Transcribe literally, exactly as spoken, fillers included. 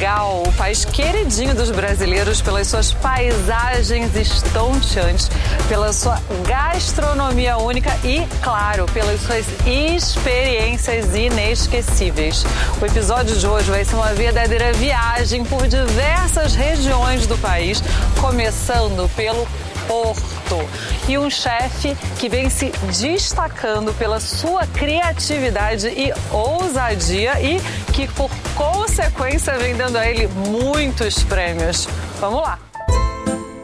Portugal, o país queridinho dos brasileiros pelas suas paisagens estonteantes, pela sua gastronomia única e, claro, pelas suas experiências inesquecíveis. O episódio de hoje vai ser uma verdadeira viagem por diversas regiões do país, começando pelo Porto. E um chefe que vem se destacando pela sua criatividade e ousadia e que, por consequência, vem dando a ele muitos prêmios. Vamos lá!